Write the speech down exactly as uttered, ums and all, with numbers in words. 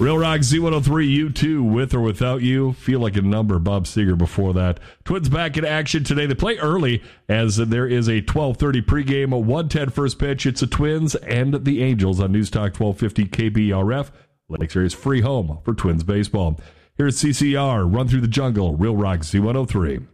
Real Rock Z one oh three, you too, with or without you. Feel like a number, Bob Seger before that. Twins back in action today. They play early as there is a twelve thirty pregame, a one ten first pitch. It's the Twins and the Angels on News Talk twelve fifty K B R F. Lake Erie's free home for Twins baseball. Here's C C R, Run Through the Jungle, Real Rock Z one oh three.